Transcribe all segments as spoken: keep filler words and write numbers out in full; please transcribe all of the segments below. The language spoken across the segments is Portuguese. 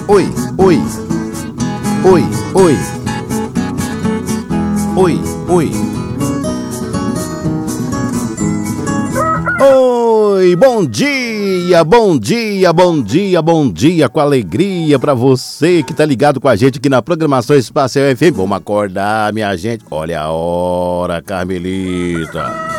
Oi, oi. Oi, oi. Oi, oi. Oi, bom dia, bom dia, bom dia, bom dia, com alegria pra você que tá ligado com a gente aqui na programação Espacial F M. Vamos acordar, minha gente. Olha a hora, Carmelita.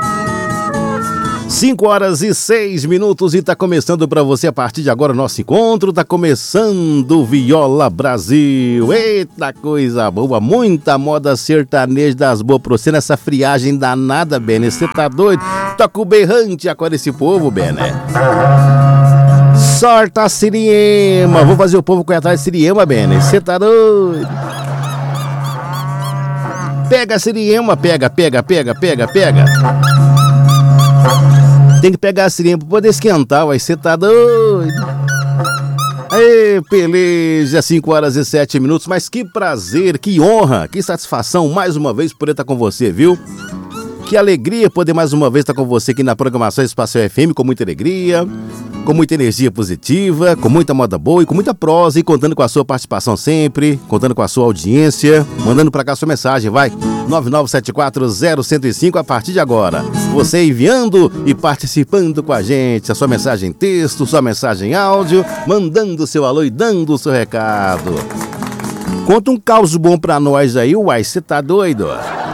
cinco horas e seis minutos e tá começando pra você a partir de agora o nosso encontro. Tá começando Viola Brasil. Eita coisa boa, muita moda sertaneja das boas pra você nessa friagem danada, Bene. Você tá doido? Toca o berrante agora esse povo, Bene. Sorta a Siriema. Vou fazer o povo correr atrás de Siriema, Bene. Você tá doido? Pega a Siriema, pega, pega, pega, pega, pega. Tem que pegar a sirene pra poder esquentar, vai ser tá doido. Ei, beleza, cinco horas e sete minutos, mas que prazer, que honra, que satisfação mais uma vez poder estar com você, viu? Que alegria poder mais uma vez estar com você aqui na programação Espacial F M, com muita alegria, com muita energia positiva, com muita moda boa e com muita prosa, e contando com a sua participação sempre, contando com a sua audiência, mandando pra cá a sua mensagem, vai, nove nove sete quatro zero um zero cinco a partir de agora. Você enviando e participando com a gente, a sua mensagem em texto, sua mensagem em áudio, mandando seu alô e dando o seu recado. Conta um caos bom pra nós aí, uai, você tá doido?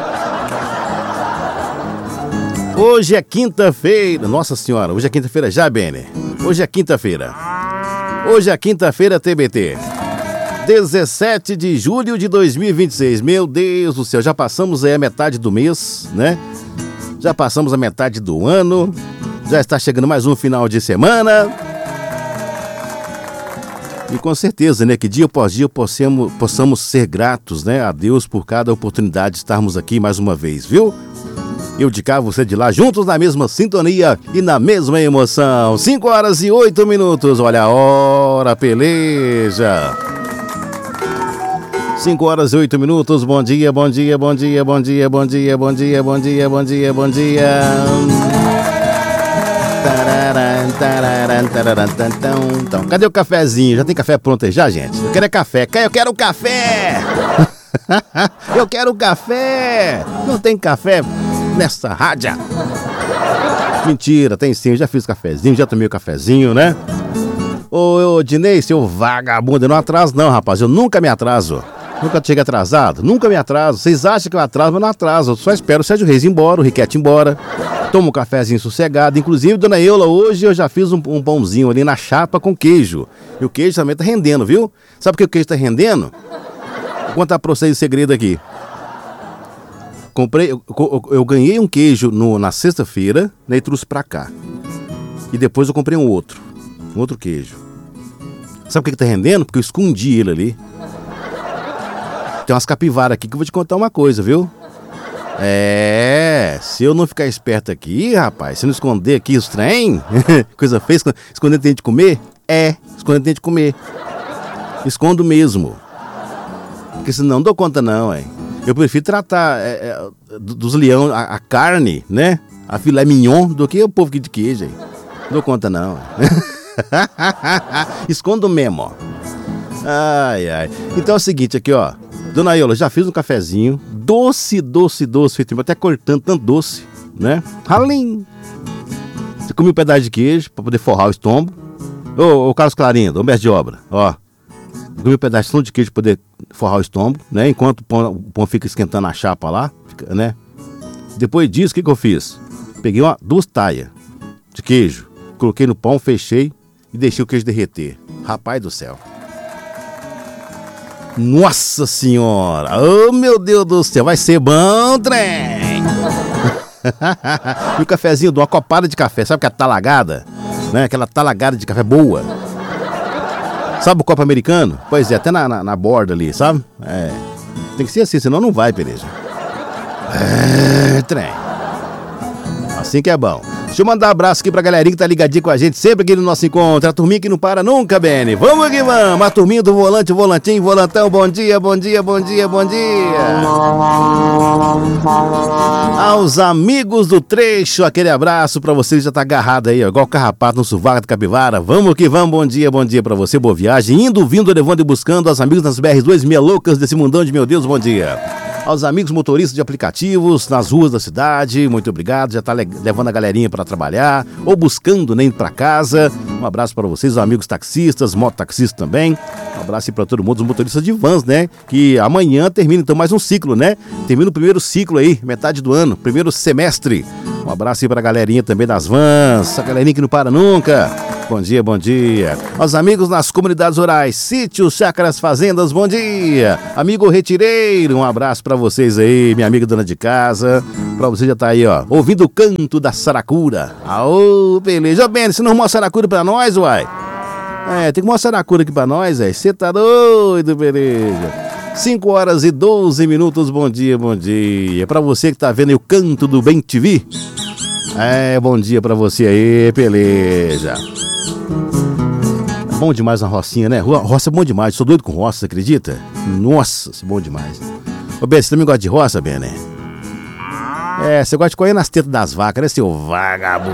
Hoje é quinta-feira, nossa senhora, hoje é quinta-feira já, Bene? Hoje é quinta-feira. Hoje é quinta-feira, T B T. dezessete de julho de dois mil e vinte e seis. Meu Deus do céu, já passamos aí a metade do mês, né? Já passamos a metade do ano. Já está chegando mais um final de semana. E com certeza, né, que dia após dia possamos, possamos ser gratos, né, a Deus por cada oportunidade de estarmos aqui mais uma vez, viu? Eu de cá, você de lá, juntos na mesma sintonia e na mesma emoção. cinco horas e oito minutos, olha a hora, peleja. cinco horas e oito minutos, bom dia, bom dia, bom dia, bom dia, bom dia, bom dia, bom dia, bom dia, bom dia. Então, cadê o cafezinho? Já tem café pronto aí já, gente? Eu quero é café, eu quero café! Eu quero café! Não tem café nessa rádio? Mentira, tem sim, eu já fiz cafezinho, já tomei o cafezinho, né? Ô, ô Dinei, seu vagabundo, eu não atraso não, rapaz, eu nunca me atraso. Nunca chego atrasado, nunca me atraso. Vocês acham que eu atraso, mas não atraso. Eu só espero o Sérgio Reis ir embora, o Riquete ir embora. Tomo um cafezinho sossegado. Inclusive, dona Eula, hoje eu já fiz um, um pãozinho ali na chapa com queijo. E o queijo também tá rendendo, viu? Sabe por que o queijo tá rendendo? Vou contar pra vocês o segredo aqui. Comprei, eu, eu, eu ganhei um queijo no, na sexta-feira, né, e trouxe pra cá. E depois eu comprei um outro. Um outro queijo. Sabe por que, que tá rendendo? Porque eu escondi ele ali. Tem umas capivaras aqui que eu vou te contar uma coisa, viu? É, se eu não ficar esperto aqui, rapaz, se eu não esconder aqui os trem, coisa feia, esconder tem de comer? É, esconder tem de comer. Escondo mesmo. Porque senão não dou conta não, hein? Eu prefiro tratar é, é, dos leões, a, a carne, né? A filé mignon, do que o povo de queijo, hein? Não dou conta não. Escondo mesmo, ó. Ai, ai. Então é o seguinte aqui, ó. Dona Iola, já fiz um cafezinho, doce, doce, doce, feito até cortando, tanto doce, né? Ralim. Você come um pedaço de queijo pra poder forrar o estômago. Ô, ô Carlos Clarindo, ô mestre de obra, ó. Comi um pedaço de queijo pra poder forrar o estômago, né? Enquanto o pão, o pão fica esquentando a chapa lá, fica, né? Depois disso, o que que eu fiz? Peguei uma, duas taias de queijo, coloquei no pão, fechei e deixei o queijo derreter. Rapaz do céu. Nossa senhora! Oh, meu Deus do céu! Vai ser bom, trem! E o cafezinho, de uma copada de café. Sabe que é a talagada? Né? Aquela talagada de café boa. Sabe o copo americano? Pois é, até na, na, na borda ali, sabe? É. Tem que ser assim, senão não vai, peleja. É, trem. Assim que é bom. Deixa eu mandar um abraço aqui pra galerinha que tá ligadinha com a gente sempre aqui no nosso encontro. A turminha que não para nunca, Beni. Vamos que vamos. A turminha do volante, volantinho, volantão. Bom dia, bom dia, bom dia, bom dia. Aos amigos do trecho, aquele abraço pra você que já tá agarrado aí, ó, igual carrapato no sovaco da capivara. Vamos que vamos, bom dia, bom dia pra você, boa viagem. Indo, vindo, levando e buscando aos amigos das B R dois meia loucas desse mundão de meu Deus, bom dia. Aos amigos motoristas de aplicativos nas ruas da cidade, muito obrigado, já tá le- levando a galerinha para trabalhar ou buscando nem para casa. Um abraço para vocês, os amigos taxistas, mototaxistas também. Um abraço para todo mundo, os motoristas de vans, né? Que amanhã termina então mais um ciclo, né? Termina o primeiro ciclo aí, metade do ano, primeiro semestre. Um abraço aí pra galerinha também das vans, a galerinha que não para nunca. Bom dia, bom dia. Aos amigos nas comunidades rurais, sítios, chácaras, fazendas, bom dia. Amigo retireiro, um abraço pra vocês aí, minha amiga dona de casa. Pra você já tá aí, ó, ouvindo o canto da saracura. Aô, beleza. Ô, Beni, você não arrumou a saracura pra nós, uai? É, tem que mostrar a saracura aqui pra nós, velho. Você tá doido, beleza. cinco horas e doze minutos, bom dia, bom dia. Pra você que tá vendo aí o canto do Bem T V. É, bom dia pra você aí, beleza. Bom demais na rocinha, né? Roça é bom demais, sou doido com roça, você acredita? Nossa, isso é bom demais. Ô, Ben, você também gosta de roça, Ben, né? É, você gosta de correr nas tetas das vacas, né, seu vagabundo?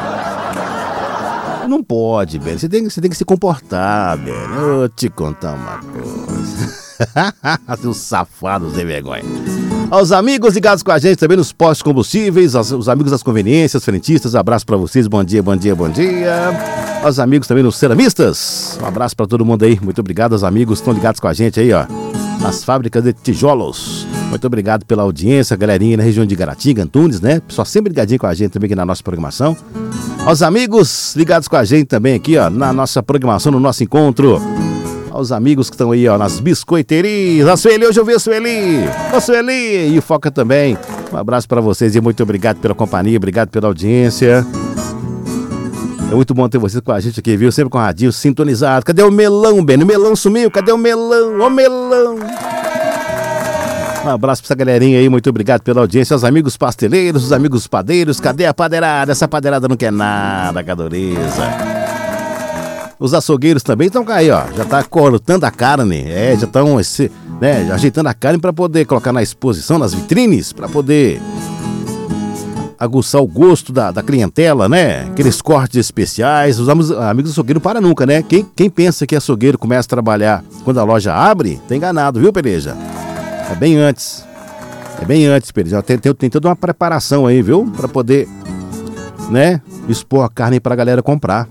Não pode, Ben, você tem, você tem que se comportar, Ben. Eu vou te contar uma coisa. Seu safado sem vergonha. Aos amigos ligados com a gente também nos postos de combustíveis, aos, os amigos das conveniências, frentistas, abraço pra vocês, bom dia, bom dia, bom dia. Aos amigos também nos ceramistas, um abraço pra todo mundo aí, muito obrigado aos amigos que estão ligados com a gente aí, ó, nas fábricas de tijolos. Muito obrigado pela audiência, galerinha na região de Garatinga, Antunes, né? Pessoal sempre ligadinho com a gente também aqui na nossa programação. Aos amigos ligados com a gente também aqui, ó, na nossa programação, no nosso encontro. Aos amigos que estão aí, ó, nas biscoiterias. A Sueli, hoje eu vi a Sueli. A Sueli e o Foca também. Um abraço pra vocês e muito obrigado pela companhia, obrigado pela audiência. É muito bom ter vocês com a gente aqui, viu? Sempre com o radinho sintonizado. Cadê o melão, Ben? O melão sumiu, cadê o melão? Ô, melão! Um abraço pra essa galerinha aí, muito obrigado pela audiência. Aos amigos pasteleiros, os amigos padeiros. Cadê a padeirada? Essa padeirada não quer nada, cadoreza. Os açougueiros também estão aí, ó. Já tá cortando a carne. É, já estão né, ajeitando a carne para poder colocar na exposição, nas vitrines, para poder aguçar o gosto da, da clientela, né? Aqueles cortes especiais. Os amigos, amigos açougueiros não param nunca, né? Quem, quem pensa que açougueiro começa a trabalhar quando a loja abre, tá enganado, viu, Peleja? É bem antes. É bem antes, Peleja. Tem, tem, tem toda uma preparação aí, viu? Para poder, né, expor a carne pra galera comprar.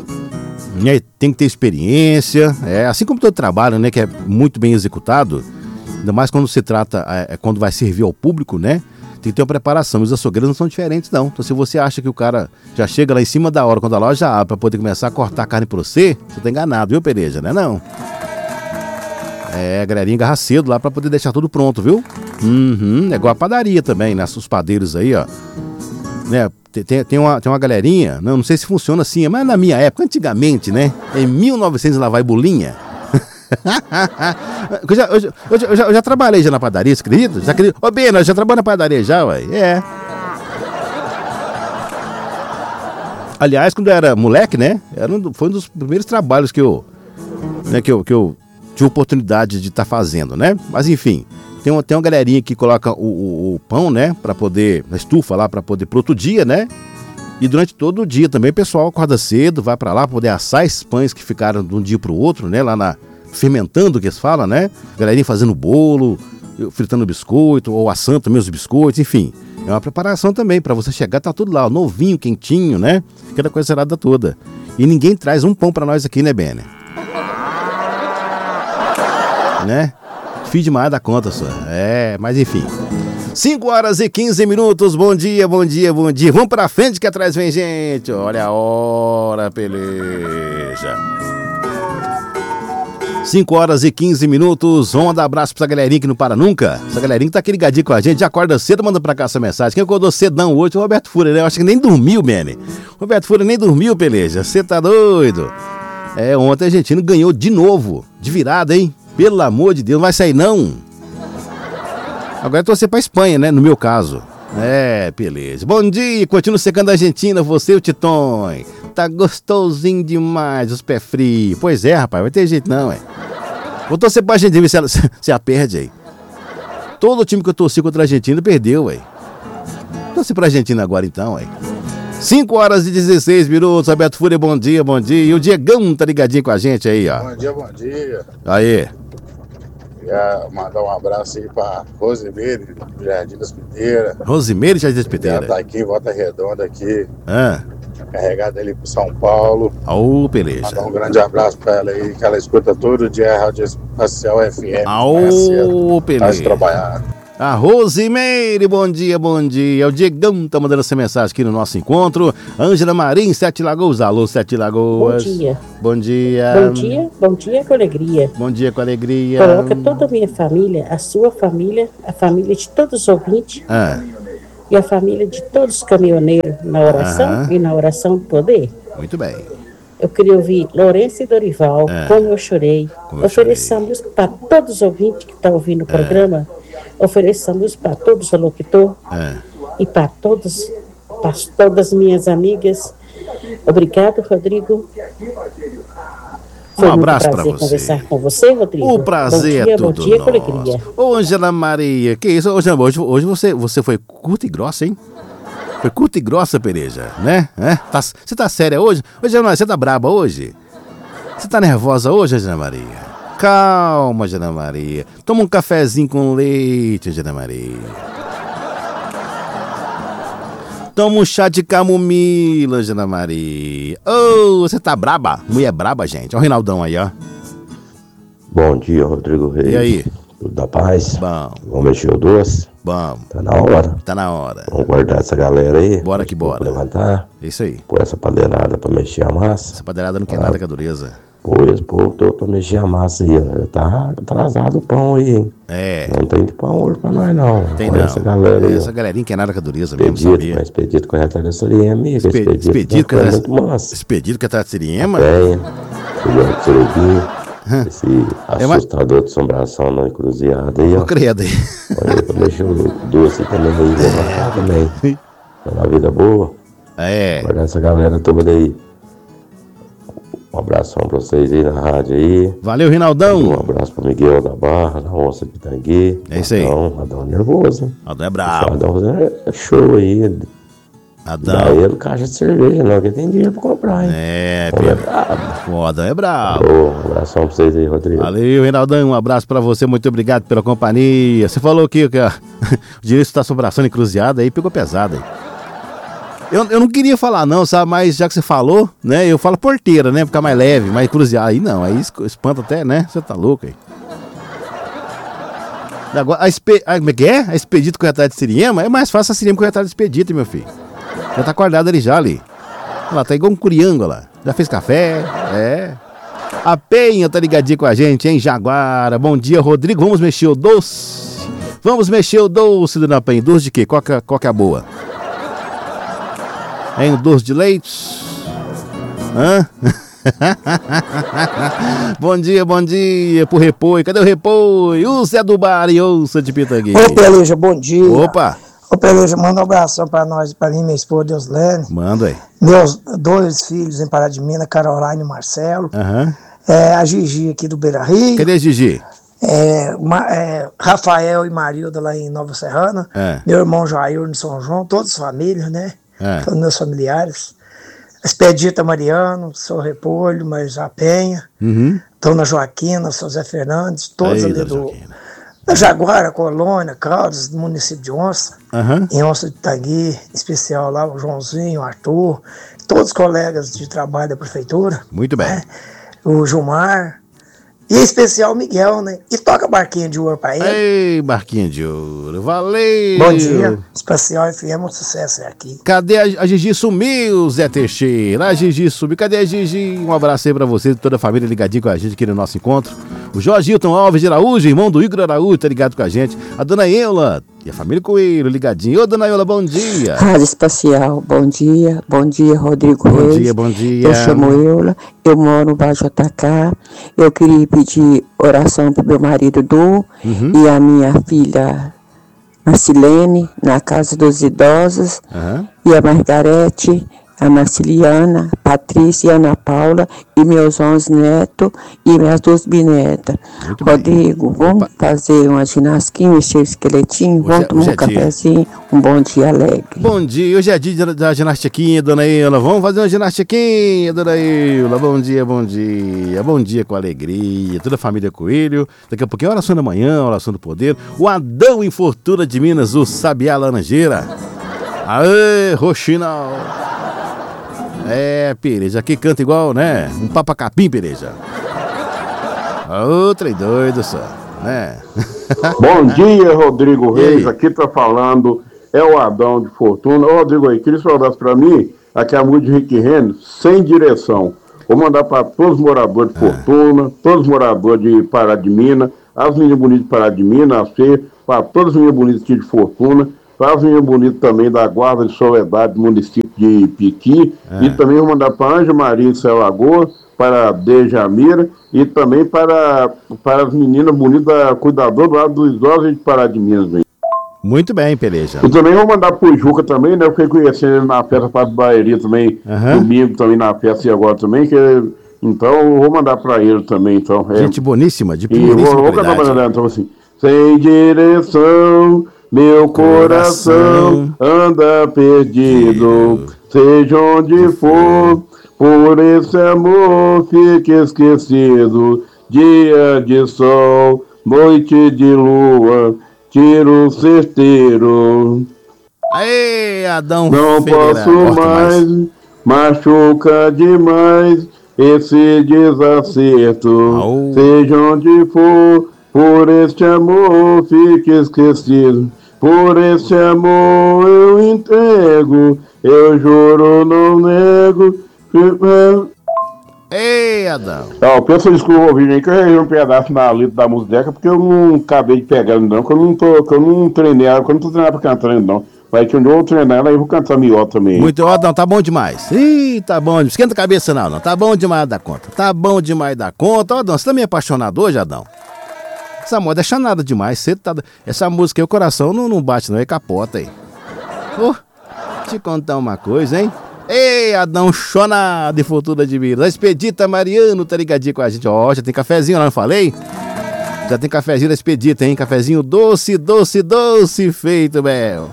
Tem que ter experiência, é, assim como todo trabalho, né, que é muito bem executado, ainda mais quando se trata, é, quando vai servir ao público, né, tem que ter uma preparação. Os açougueiros não são diferentes, não. Então, se você acha que o cara já chega lá em cima da hora, quando a loja abre, para poder começar a cortar a carne para você, você tá enganado, viu, Pereja, né, não? É, a galerinha agarra cedo lá para poder deixar tudo pronto, viu? Uhum, é igual a padaria também, né, os padeiros aí, ó, né, Tem, tem, uma, tem uma galerinha, não, não sei se funciona assim, mas na minha época, antigamente, né? Em mil e novecentos lá vai bolinha. eu, já, eu, já, eu, já, eu já trabalhei já na padaria, você acredita? Já acredita? Ô, Bena, eu já trabalho na padaria já, ué. É. Aliás, quando eu era moleque, né? Era um, foi um dos primeiros trabalhos que eu, né, que eu, que eu tive oportunidade de estar tá fazendo, né? Mas enfim. Tem uma, tem uma galerinha que coloca o, o, o pão, né, para poder, na estufa lá, para poder pro outro dia, né? E durante todo o dia também o pessoal acorda cedo, vai para lá pra poder assar esses pães que ficaram de um dia pro outro, né? Lá na, fermentando, que eles falam, né? Galerinha fazendo bolo, fritando biscoito, ou assando também os biscoitos, enfim. É uma preparação também, para você chegar, tá tudo lá, ó, novinho, quentinho, né? Aquela coisa serada toda. E ninguém traz um pão para nós aqui, né, Bene? Né? Fio demais da conta, só. É, mas enfim. cinco horas e quinze minutos. Bom dia, bom dia, bom dia. Vamos pra frente que atrás vem gente. Olha a hora, peleja. cinco horas e quinze minutos. Vamos dar abraço pra essa galerinha que não para nunca. Essa galerinha que tá aqui ligadinho com a gente. Já acorda cedo, manda pra cá essa mensagem. Quem acordou cedão hoje é o Roberto Fura, né? Eu acho que nem dormiu, Mene. Roberto Fura nem dormiu, peleja. Você tá doido? É, ontem a Argentina ganhou de novo. De virada, hein? Pelo amor de Deus, não vai sair não. Agora é torcer pra Espanha, né? No meu caso. É, beleza. Bom dia, continua secando a Argentina, você e o Titon. Tá gostosinho demais, os pés frios. Pois é, rapaz, vai ter jeito não, é. Vou torcer pra Argentina, se ela, se ela perde aí. Todo o time que eu torci contra a Argentina perdeu, ué. Torcer pra Argentina agora então, ué. cinco horas e dezesseis minutos, Roberto Fúria, bom dia, bom dia. E o Diegão tá ligadinho com a gente aí, ó. Bom dia, bom dia. Aí. Queria mandar um abraço aí pra Rosimeire, do Jardim das Piteiras. Rosimeire, Jardim das Piteiras. Ela tá aqui em Volta Redonda, aqui. Ah. Carregada ali pro São Paulo. Aô, beleza. Mandar um grande abraço pra ela aí, que ela escuta todo dia a Rádio Espacial F M. Aô, beleza. Trabalhar. A Rosimeire, bom dia, bom dia. O Diegão tá mandando essa mensagem aqui no nosso encontro. Ângela Marim, Sete Lagoas. Alô, Sete Lagoas. Bom dia. Bom dia. Bom dia, bom dia com alegria. Bom dia com alegria. Coloca toda a minha família, a sua família, a família de todos os ouvintes ah. e a família de todos os caminhoneiros na oração Aham. e na oração do poder. Muito bem. Eu queria ouvir Lourenço e Dorival, É. Como Eu Chorei. Como Eu Ofereçamos para todos os ouvintes que estão ouvindo o programa, ofereçamos para todos os locutores É. e para todos, para todas as minhas amigas. Obrigado, Rodrigo. Foi Um abraço muito pra prazer você. conversar com você, Rodrigo. O prazer bom dia, é tudo bom dia, com nosso. alegria. Ô, Ângela Maria, que isso? Hoje, hoje, hoje você, você foi curta e grossa, hein? Foi curta e grossa, Pereja, né? É? Tá, você tá séria hoje? Hoje você tá braba hoje? Você tá nervosa hoje, Ângela Maria? Calma, Ângela Maria. Toma um cafezinho com leite, Ângela Maria. Toma um chá de camomila, Ângela Maria. Ô, você tá braba? Mulher braba, gente. Ó o Reinaldão aí, ó. Bom dia, Rodrigo Reis. E aí? Tudo da paz? Bom, Vamos mexer o doce? bom. Tá na hora. Tá na hora. Vamos guardar essa galera aí. Bora que bora. Levantar, Isso aí. pôr essa padeirada pra mexer a massa. Essa padeirada não quer nada com a dureza. Pô, esse povo todo pra mexer a massa aí, ó. Tá atrasado o pão aí, hein? É, Não tem de pão hoje pra nós, não. tem Olha não. essa galera aí, Essa ó. galerinha quer nada com a dureza mesmo, Expedito, sabia? mas expedito com a retalhaçaria, amiga. Espe- Expedito, Expedito com é a muito manso. Expedito com a Tatsiriema? Penha, filhão de Surubim, esse É uma- assustador de assombração na encruzilhada aí, Ô, ó. credo aí. Olha, pra mexer o doce também aí, levantar também. Pra uma vida boa. É, Guardar essa galera toda aí. Um abração pra vocês aí na rádio aí. valeu, Um Rinaldão. abraço pro Miguel da Barra, na Onça de Pitangui. É isso aí. Adão, Adão nervoso. Adão é O brabo. Adão é show aí. Dá Adão. ele caixa de cerveja, não, que tem dinheiro pra comprar, hein? É, Adão é Pedro. brabo. O Adão é brabo. Ô, um abração pra vocês aí, Rodrigo. Valeu, Reinaldão. Um abraço pra você. Muito obrigado pela companhia. Você falou aqui que ó, o direito da assombração encruzilhada aí pegou pesado aí. Eu, eu não queria falar não, sabe? Mas já que você falou, né? Eu falo porteira, né? Ficar mais leve, mais encruzilhada. Aí não, aí es- espanta até, né? Você tá louco aí. Agora, a, espe... a, como é que é? A expedito com a de Siriema? É mais fácil a Siriema com a de expedito, meu filho. Já tá acordado ali já ali. Olha lá, tá igual um curiango lá. Já fez café, é. A Penha tá ligadinha com a gente, hein, Jaguara. Bom dia, Rodrigo. Vamos mexer o doce. Vamos mexer o doce, dona Penha. Doce de quê? Qual que é, qual que é a boa? Hein, o doce de leite? Hã? Bom dia, bom dia pro Repoi. Cadê o Repoi? O Zé do Bar e ouça de Pitangui. Ô, Peleja, bom dia. Opa, Ô, Peleja, manda um abração pra nós, pra mim, minha esposa, Deuslene. manda aí. Meus dois filhos em Pará de Minas, Caroline e Marcelo. Aham. É, a Gigi aqui do Beira Rio. Cadê a Gigi? É, Ma- é, Rafael e Marilda lá em Nova Serrana. É. Meu irmão Jair no São João, todos famílias, né? É. Todos meus familiares. Expedita Mariano, Sou Repolho, Marisa Penha. Uhum. Dona Joaquina, São Zé Fernandes, todos Aí, ali dona do, Joaquina. da Jaguara, Colônia, Caldas, do município de Onça. Aham. Em Onça de Itagui, em especial lá o Joãozinho, o Arthur, todos os colegas de trabalho da prefeitura, Muito bem. o Gilmar, e em especial o Miguel, né? E toca barquinho de ouro pra ele. Ei, Barquinha de Ouro. Valeu. Bom dia, Espacial F M, um sucesso é aqui. Cadê a, a Gigi? Sumiu, Zé Teixeira. A Gigi sumiu. Cadê a Gigi? Um abraço aí pra você e toda a família ligadinho com a gente aqui no nosso encontro. O Jorge Hilton Alves de Araújo, irmão do Igor Araújo, tá ligado com a gente. A dona Eula e a família Coelho ligadinho. Ô, dona Eula, bom dia. Rádio Espacial, bom dia, bom dia, Rodrigo Bom Reis. dia, bom dia. Eu chamo Eula, eu moro no Baixo Atacá. Eu queria pedir oração pro meu marido Du Uhum. e a minha filha Marcilene, na Casa dos Idosos, Aham. e a Margarete, a Marciliana, a Patrícia e a Ana Paula, e meus onze netos e minhas duas bisnetas. Muito bem. Rodrigo, vamos Opa. fazer uma ginasquinha, mexer o esqueletinho, Hoje vamos é- tomar hoje um é dia. cafezinho, um bom dia alegre. Bom dia, hoje é dia da- da ginastiquinha, dona Ilha. Vamos fazer uma ginastiquinha, dona Ilha. Bom dia, bom dia. Bom dia com alegria. Toda a família Coelho. Daqui a pouquinho, oração da manhã, oração do poder. O Adão em Fortuna de Minas, o Sabiá Laranjeira. Aê, Roxinal. É, Pereja, aqui canta igual, né? Um papacapim, Pereja. Ô, trem doido, só, né? Bom dia, Rodrigo E aí? Reis. Aqui tá falando é o Adão de Fortuna. Ô, Rodrigo, aí, queria que você mandasse pra mim aqui a música de Rick Renner, Sem Direção. Vou mandar pra todos os moradores de Fortuna, todos os moradores de Pará de Minas, as meninas bonitas de Pará de Minas, a Fê, para todas as meninas bonitas aqui de Fortuna, para as meninas bonitas também da Guarda de Soledade, do município de Piqui, e também vou mandar para Anja Maria de Céu Lagoa, para Dejamira e também para, para as meninas bonitas da Cuidador do lado dos idosos de Pará de Minas. Hein? Muito bem, Pereja. E também vou mandar pro Juca também, né? Eu fiquei conhecendo ele na festa para Baeria também, Aham. domingo também na festa e agora também, que então eu vou mandar para ele também, então. É, Gente boníssima, de e vou, primeiríssima vou cantar qualidade. mais então assim. Sem direção, meu coração anda perdido, seja onde for, por esse amor fique esquecido. Dia de sol, noite de lua, tiro certeiro. Aê, Adão Não Ferreira. posso Gosto mais, machuca demais esse desacerto. Au. Seja onde for, por este amor fique esquecido. Por esse amor eu entrego, eu juro, não nego. Ei, Adão. Ó, peço desculpa ao ouvir aí que eu errei um pedaço na letra da música, porque eu não acabei de pegar ainda não, que eu não tô, que eu não treinei, que eu não tô treinando pra cantar ainda não. Mas que eu vou treinar ela e vou cantar melhor também. Muito, ó, Adão, tá bom demais. Ih, tá bom, não esquenta a cabeça não, não. Tá bom demais da conta. Tá bom demais da conta. Ó, Adão, você também é apaixonado hoje, Adão? Essa moda é chanada demais. Você tá... Essa música aí, o coração não, não bate não, é capota aí. Ô, te contar uma coisa, hein? Ei, Adão chonado de Fortuna de Minas. A Expedita Mariano tá ligadinho com a gente. Ó, já tem cafezinho lá, não falei? Já tem cafezinho da Expedita, hein? Cafezinho doce, doce, doce feito, Bel.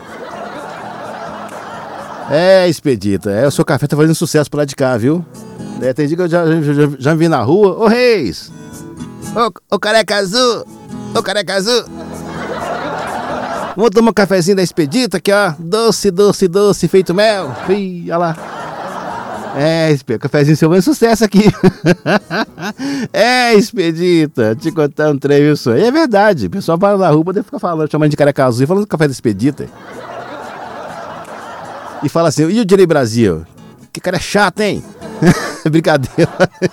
É, Expedita, é, o seu café tá fazendo sucesso por lá de cá, viu? É, tem dia que eu já, já, já, já vi na rua. Ô, Reis! Ô, ô careca azul! Ô, careca azul! Vamos tomar um cafezinho da Expedita aqui, ó. Doce, doce, doce, feito mel. Ih, olha lá. É, Expedita, cafezinho seu fazendo sucesso aqui. É, Expedita, te contar um trem, viu, só? E é verdade, o pessoal para na rua, deve ficar falando, chamando de careca azul e falando do café da Expedita. E fala assim, e o Direi Brasil? Que cara é chato, hein? Brincadeira.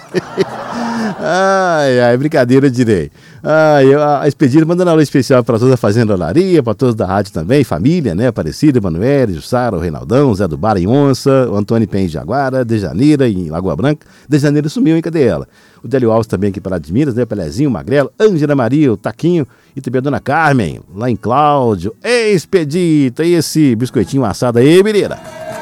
Ai, ai, brincadeira, Direi. Ai, a Expedita mandando aula especial para toda a Fazenda Olaria, para todos da rádio também, família, né? Aparecida, Emanuele, Jussara, o Reinaldão, Zé do Bar em Onça, o Antônio Pen de Jaguara, Dejaneira em Lagoa Branca. Dejaneira sumiu, hein? Cadê ela? O Délio Alves também aqui para lá de Minas, né? Pelezinho, o Magrelo, Ângela Maria, o Taquinho e também a Dona Carmen, lá em Cláudio. Ei, Expedita, e esse biscoitinho assado aí, menina?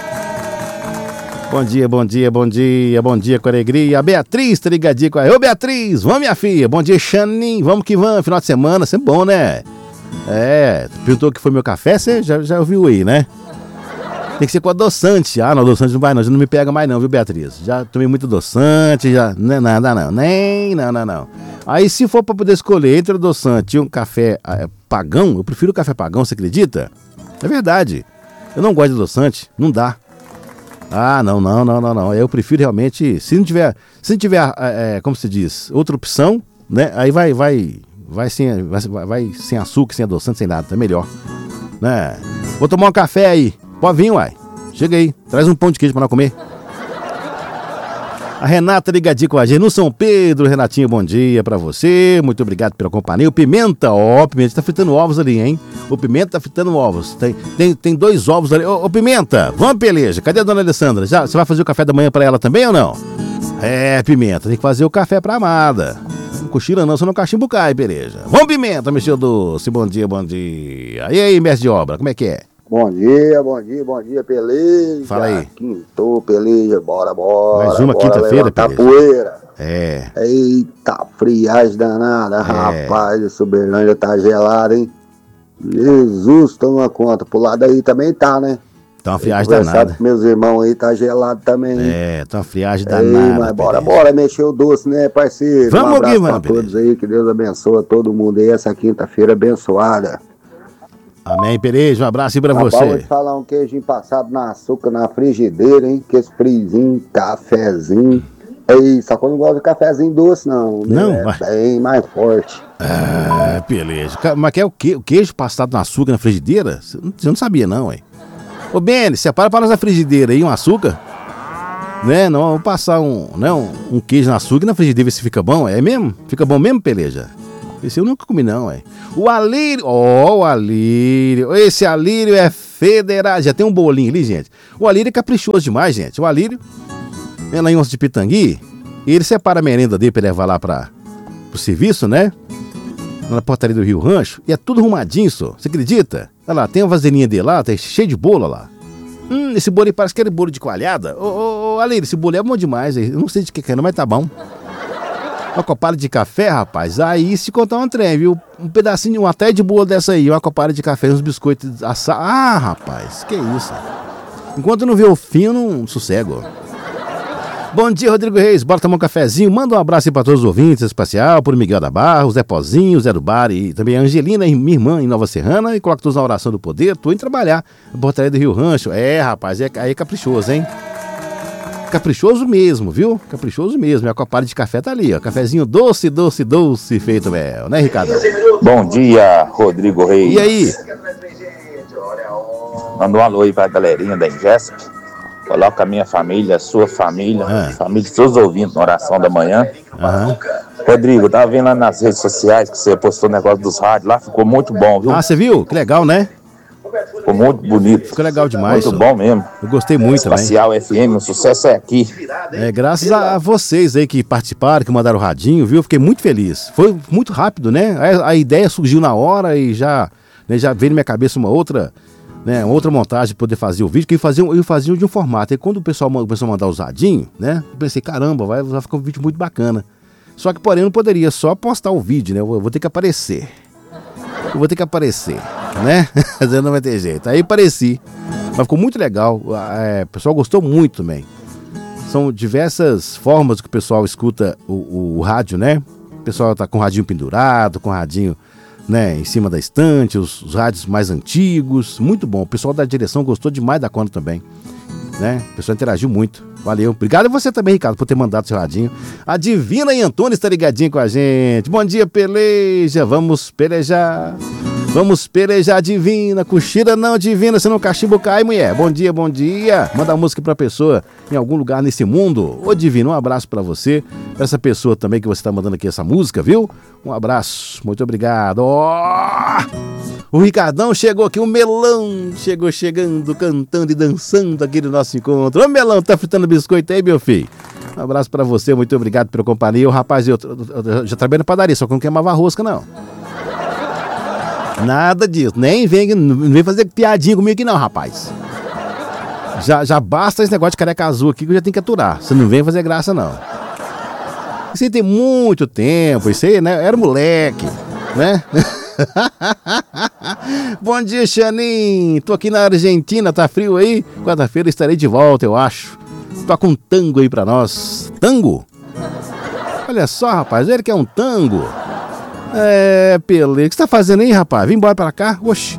Bom dia, bom dia, bom dia, bom dia com alegria. A Beatriz tá ligadinha com a... Ô, Beatriz, vamos, minha filha. Bom dia, Xanin, vamos que vamos. Final de semana, sempre bom, né? É, perguntou que foi meu café, você já, já ouviu aí, né? Tem que ser com adoçante. Ah, não, adoçante não vai não, já não me pega mais não, viu, Beatriz? Já tomei muito adoçante, já... Não é nada não, nem, não, não, não. Aí se for pra poder escolher entre adoçante e um café é, pagão, eu prefiro o café pagão, você acredita? É verdade. Eu não gosto de adoçante, não dá. Ah, não, não, não, não, não. Eu prefiro realmente, se não tiver, se não tiver, é, como se diz, outra opção, né? Aí vai, vai, vai sem, vai, vai sem açúcar, sem adoçante, sem nada, tá melhor, né? Vou tomar um café aí. Pode vir, uai. Chega aí, traz um pão de queijo pra nós comer. A Renata ligadinha com a gente no São Pedro. Renatinho, bom dia pra você. Muito obrigado pela companhia. O Pimenta, ó, o Pimenta tá fritando ovos ali, hein? O Pimenta tá fritando ovos. Tem, tem, tem dois ovos ali. Ô, ô Pimenta, vamos, peleja. Cadê a dona Alessandra? Já, você vai fazer o café da manhã pra ela também ou não? É, Pimenta, tem que fazer o café pra amada. cochila não, só no cachimbo cai, Pereja. Vamos pimenta, mexeu doce, bom dia, bom dia. E aí, mestre de obra, como é que é? Bom dia, bom dia, bom dia, Peleja. Fala aí. Quintou, Peleja, bora, bora. Mais uma quinta-feira, Peleja. Poeira. É. Eita, friagem danada, é. Rapaz, esse Uberlândia tá gelado, hein? Jesus, toma conta. Pro lado aí também tá, né? Tá uma friagem danada. Meus irmãos aí tá gelado também. É, tá uma friagem danada. Ei, mas bora, bora, mexer o doce, né, parceiro? Vamos, um abraço aqui, pra mano, todos aí, que Deus abençoe todo mundo aí, essa quinta-feira abençoada. Amém, Pereja, um abraço aí pra Rapaz, você. Vou te falar um queijinho passado na açúcar, na frigideira, hein? Que esse frizinho, cafezinho. Ei, só que eu não gosto de cafezinho doce, não. Não, é mas... bem mais forte. Ah, Pereja. Mas que é o, que, o queijo passado no açúcar na frigideira? Você não, não sabia, não, hein? Ô, Beni, separa para nós a frigideira aí, um açúcar. Né? Não, vamos passar um, né, um, um queijo no açúcar na frigideira, ver se fica bom. É mesmo? Fica bom mesmo, Pereja? Esse eu nunca comi, não, é. O Alírio, ó, oh, o Alírio. Esse Alírio é federal. Já tem um bolinho ali, gente. O Alírio é caprichoso demais, gente. O Alírio, vem lá em Onça de Pitangui, e ele separa a merenda dele pra levar lá pra, pro serviço, né? Na portaria do Rio Rancho. E é tudo arrumadinho, só. Você acredita? Olha lá, tem uma vasilhinha dele lá, tá cheio de bolo lá. Hum, esse bolo aí parece que era bolo de coalhada. Ô, ô, ô, Alírio, esse bolo é bom demais. Eu não sei de que que é, mas tá bom. Uma copada de café, rapaz, aí se contar um trem, viu? Um pedacinho, uma até de bolo dessa aí, uma copada de café, uns biscoitos assados. Ah, rapaz, que isso? Enquanto não vê o fim, eu não sossego. Bom dia, Rodrigo Reis, bora tomar um cafezinho. Manda um abraço aí pra todos os ouvintes, especial, por Miguel da Barra, o Zé Pozinho, o Zé do Bar e também a Angelina, minha irmã, em Nova Serrana, e coloca todos na oração do poder. Tô indo trabalhar na portaria do Rio Rancho. É, rapaz, é, aí é caprichoso, hein? Caprichoso mesmo, viu? Caprichoso mesmo. E a copada de café tá ali, ó. Cafezinho doce, doce, doce, feito mel, né, Ricardo? Bom dia, Rodrigo Reis. E aí? Manda um alô aí pra galerinha da Ingessa. Coloca a minha família, a sua família, ah. família de todos os ouvintes na oração da manhã. Aham. Rodrigo, eu tava vendo lá nas redes sociais que você postou o negócio dos rádios lá, ficou muito bom, viu? Ah, você viu? Que legal, né? Ficou muito bonito. Ficou legal demais. Muito só. bom mesmo. Eu gostei muito também. Espacial F M, o sucesso é aqui. É, graças a vocês aí que participaram, que mandaram o radinho, viu? Fiquei muito feliz. Foi muito rápido, né? A, a ideia surgiu na hora e já, né, já veio na minha cabeça uma outra, né, uma outra montagem de poder fazer o vídeo, que eu fazia, eu fazia de um formato. E quando o pessoal começou a mandar os radinhos, né? Eu pensei, caramba, vai, vai ficar um vídeo muito bacana. Só que, porém, eu não poderia só postar o vídeo, né? Eu vou, eu vou ter que aparecer. Eu vou ter que aparecer, né? Não vai ter jeito. Aí apareci. Mas ficou muito legal. É, o pessoal gostou muito também. São diversas formas que o pessoal escuta o, o, o rádio, né? O pessoal tá com o radinho pendurado, com o radinho, né, em cima da estante, os, os rádios mais antigos. Muito bom. O pessoal da direção gostou demais da conta também, né? O pessoal interagiu muito. Valeu. Obrigado a você também, Ricardo, por ter mandado seu radinho. A Divina e Antônio está ligadinho com a gente. Bom dia, peleja. Vamos pelejar. Vamos pelejar, Divina. Cochila não, Divina, senão o cachimbo cai, mulher. Bom dia, bom dia. Manda uma música pra pessoa em algum lugar nesse mundo. Ô, Divina, um abraço pra você. Pra essa pessoa também que você tá mandando aqui essa música, viu? Um abraço. Muito obrigado. Ó! O Ricardão chegou aqui, o Melão chegou chegando, cantando e dançando aqui no nosso encontro. Ô, Melão, tá fritando biscoito aí, meu filho? Um abraço pra você, muito obrigado pela companhia. O rapaz, eu, eu, eu já trabalhei na padaria, só que eu não queimava rosca, não. Nada disso, nem vem, não vem fazer piadinha comigo aqui não, rapaz. Já, já basta esse negócio de careca azul aqui que eu já tenho que aturar. Você não vem fazer graça, não. Isso aí tem muito tempo, isso aí, né? Era moleque, né? Bom dia, Xanin. Tô aqui na Argentina, tá frio aí? Quarta-feira estarei de volta, eu acho. Toca um tango aí pra nós. Tango? Olha só, rapaz, ele quer um tango. É, Pelé, o que você tá fazendo aí, rapaz? Vem embora pra cá. Oxi.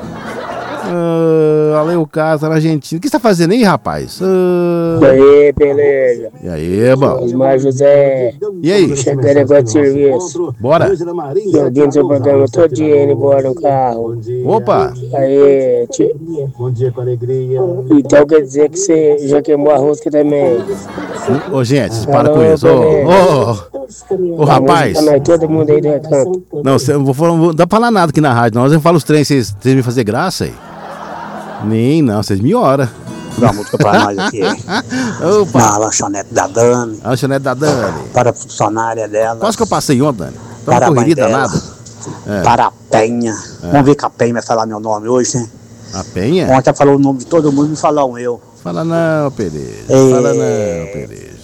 Uh, olha aí o cara, tá na Argentina. O que você tá fazendo aí, rapaz? Uh... E aí, beleza? E aí, bom? Osmar José. E aí? Chegando negócio de serviço. Bora. Eu dentro do seu programa todo dia indo embora no carro. Opa. Aí, tio. Bom dia com alegria. Então quer dizer que você já queimou a rosca também? Ô, gente, para com isso. Ô, ô, ô, rapaz. Todo mundo aí do recanto. Não, cê, não, vou, não dá pra falar nada aqui na rádio, não. Eu falo os trens, vocês me fazer graça aí. Nem, não, vocês me oram. Uma música pra nós aqui. Opa. Na lanchonete da Dani. A lanchonete da Dani. Para a funcionária dela. Quase que eu passei ontem, Dani. Tô Para uma a mãe correria dela. danada. É. Para a Penha. É. Vamos ver que a Penha vai falar meu nome hoje, hein? A Penha? Ontem ela falou o nome de todo mundo, me falou o meu. Fala não, Pereja. É. Fala não, Pereja.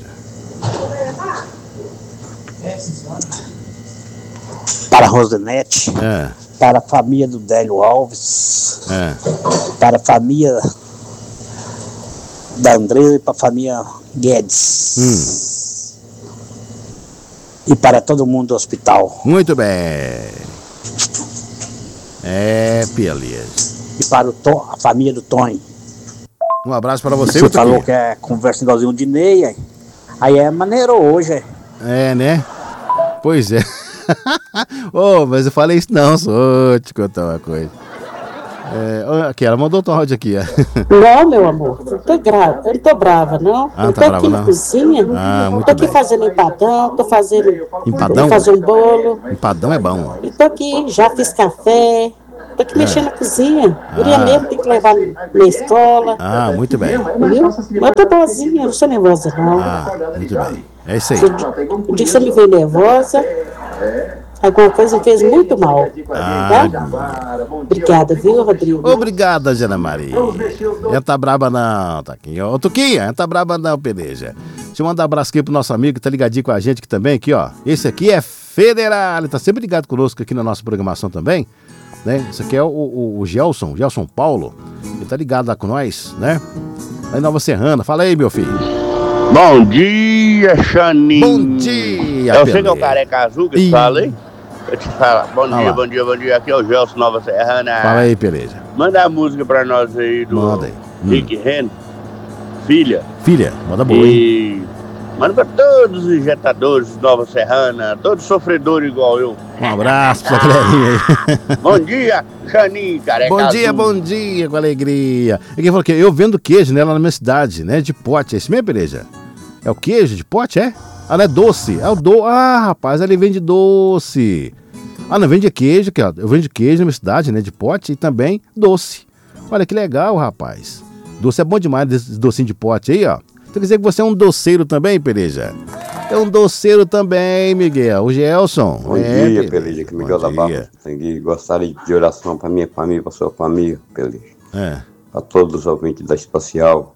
Para a Rosinete. É. Para a família do Délio Alves. É. Para a família da André e para a família Guedes. Hum. E para todo mundo do hospital. Muito bem. É, beleza. E para o Tom, a família do Tony. Um abraço para você, Você Utuquinha. falou que é conversa igualzinho de Ney, aí. Aí é maneiro hoje, é. É, né? Pois é. Ô, oh, mas eu falei isso não, só te contar uma coisa. É, ó, aqui, ela mandou outro áudio aqui, ó. Não, meu amor, eu tô, gra... eu não tô brava, não. Ah, eu tá tô brava, aqui na não? cozinha, Ah, muito tô aqui bem. fazendo empadão, tô fazendo... Empadão? Vou fazer um bolo, Empadão é bom. e tô aqui, já fiz café, tô aqui É. mexendo na cozinha. Guria Ah. mesmo, tem que levar na escola. Ah, muito bem. Viu? Mas eu tô boazinha, eu não sou nervosa, não. Ah, muito bem. É isso aí. Se o dia- o dia que você me vê nervosa, alguma coisa me fez muito mal. Ah, Tá? Obrigada, viu, Rodrigo? obrigada, Jana Maria. Ela tá braba não, tá aqui. Ô, Tuquinha, ela tá braba não, Pereja. Deixa eu mandar um abraço aqui pro nosso amigo que tá ligadinho com a gente aqui também, aqui, ó. Esse aqui é Federal, ele tá sempre ligado conosco aqui na nossa programação também, né? Esse aqui é o, o, o Gelson, Gelson Paulo. Ele tá ligado lá com nós, né? Lá em Nova Serrana. Fala aí, meu filho. Bom dia, Xaninho. Bom dia, Eu sei Pelé. que é o Careca Azul que Ih. te fala, hein? Eu te falo. Bom Ah dia, lá. bom dia, bom dia. Aqui é o Gelson Nova Serrana. Fala aí, Pereja. Manda a música pra nós aí do Manda aí. Rick Ren, filha. Filha, manda boa, hein? E manda pra todos os injetadores de Nova Serrana, todos sofredores igual eu. Um abraço pra galerinha aí. Bom dia, Xaninho, Careca Bom dia, Azul. bom dia, com alegria. E quem falou que eu vendo queijo, né, lá na minha cidade, né, de pote. É isso mesmo, Pereja? É o queijo de pote, é? Ah, não é doce. É o do... Ah, rapaz, ele vende doce. Ah, não, vende queijo, aqui, ó. Eu vendo queijo na minha cidade, né, de pote e também doce. Olha que legal, rapaz. Doce é bom demais, desse docinho de pote aí, ó. Quer dizer que você é um doceiro também, Pereja? É um doceiro também, Miguel. O Gelson. Bom é, dia, Pe- Peleja, que Miguel Bom da Barra. dia. Tenho gostaria de oração para minha família, para sua família, Peleja. É. Para todos os ouvintes da Espacial.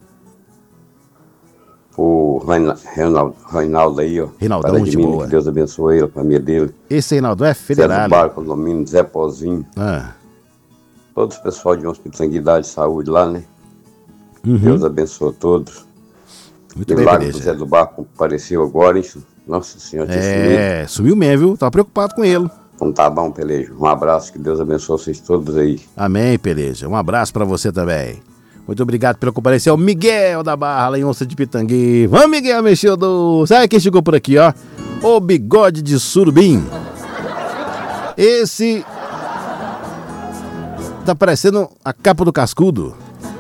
O Reinaldo, Reinaldo aí, ó. Reinaldão, Para de de mim, boa. que Deus abençoe ele, a família dele. Esse Reinaldo é César federal. Barco, Domínio, Zé Pozinho. Ah. Todos os pessoal de um hospital de sanguidade de saúde lá, né? Uhum. Deus abençoe todos. Muito bem, Milagre do Pereja. Zé do Barco apareceu agora, hein? Nossa Senhora, tinha sumido. É, sumiu mesmo, viu? Tava preocupado com ele. Então tá bom, Peleja. Um abraço, que Deus abençoe vocês todos aí. Amém, Pereja. Um abraço pra você também. Muito obrigado pela comparência. É o Miguel da Barra, lá em Onça de Pitangui. Vamos, Miguel, mexeu do... Sabe quem chegou por aqui, ó? O Bigode de Surubim. Esse... Tá parecendo a capa do cascudo.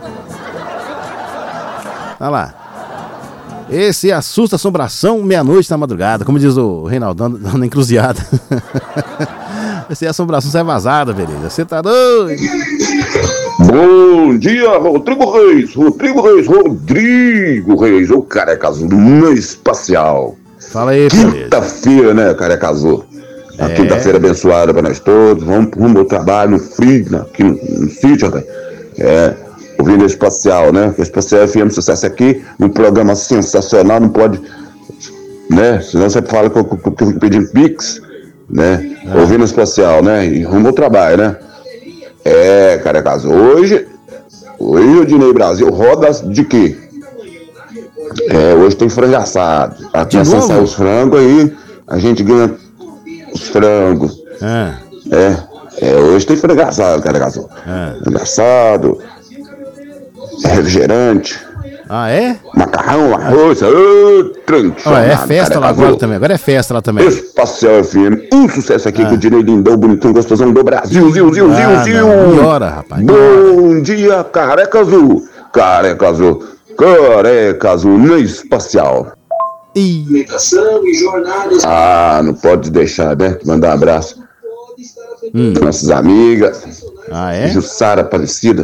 Olha lá. Esse assusta assombração meia-noite na madrugada, como diz o Reinaldão na encruzilhada. Esse assombração sai vazada, beleza. Você tá doido? Bom dia, Rodrigo Reis, Rodrigo Reis, Rodrigo Reis, o Careca Azul no espacial. Fala aí, beleza. Quinta-feira, né, Careca Azul? A É. quinta-feira abençoada para nós todos. Vamos rumo ao trabalho, no frio, né, aqui no, no sítio, né? É, ouvindo o espacial, né? O espacial F M Sucesso aqui, um programa sensacional, não pode, né? Senão você fala que eu, que eu, que eu fico pedindo Pix, né? É. Ouvindo o espacial, né? E rumo ao trabalho, né? É, Careca Azul, hoje, hoje o Dinei Brasil roda de quê? É, hoje tem frango assado. Aqui assim sai os frangos aí, a gente ganha os frangos. Ah. É, é, hoje tem frango assado, Careca Azul. Ah. Frango assado, refrigerante, Ah, é? macarrão, arroz, ô, tranquilo. Ah, é festa lá agora também. Agora é festa lá também. Espacial F M, um sucesso aqui com o Dinei Lindão, bonitão, gostosão do Brasil, ziu, ziu, Ah, ziu, não, ziu. melhora, rapaz. Bom dia, Careca Azul. Careca Azul. Careca Azul no espacial. Imitação e jornadas. Ah, não pode deixar, né? Mandar um abraço. Hum. Nossas amigas. Ah, é? Jussara Aparecida.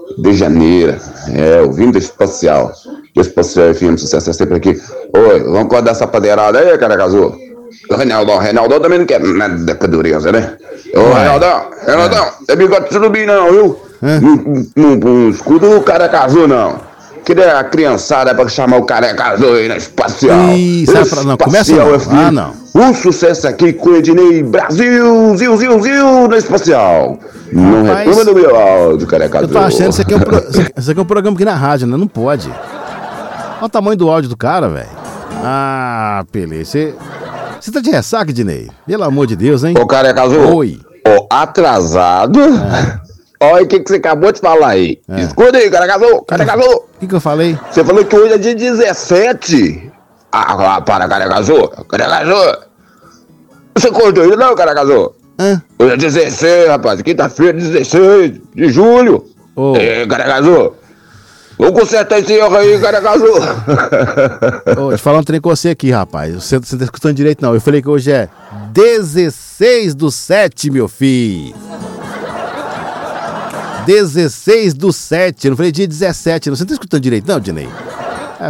de Janeiro. É, ouvindo espacial. Espacial F M, sucesso é sempre aqui. Oi, vamos acordar essa padeirada aí, cara, casou? O Reinaldão, o Reinaldão também não quer nada com a dureza, né? Ô, Reinaldão, Reinaldão, é bigode de surubim não, viu? Não, não, não escuta o cara casou, não. Queria a criançada pra chamar o careca azul aí na espacial. Ih, sai pra... Não, começa não. F M. Ah, não. Um sucesso aqui com o Ednei Brasil, ziu, ziu, ziu, na espacial. Não Rapaz, reclama do meu áudio, careca Eu azul. tô achando que isso aqui, é um pro... isso aqui é um programa aqui na rádio, né? Não pode. Olha o tamanho do áudio do cara, velho. Ah, Pelé, você... Você tá de ressaca, Ednei? Pelo amor de Deus, hein? Ô, careca azul. Oi. Ô, atrasado. É. Olha o que, que você acabou de falar aí. É. Escuta aí, cara casou, cara casou. O que, que eu falei? Você falou que hoje é dia dezessete. Ah, ah para, cara casou, cara casou. Você cortou isso não, cara casou? Hã? Hoje é dezesseis, rapaz. Quinta-feira, dezesseis de julho. Ô. É, cara casou. Vamos consertar esse erro aí, cara casou. Ô, deixa eu falar um trem com você aqui, rapaz. Você, você tá escutando direito, não. Eu falei que hoje é dezesseis do sete, meu filho. dezesseis do sete, eu não falei dia dezessete, não. Você não tá escutando direito, não, Dinei?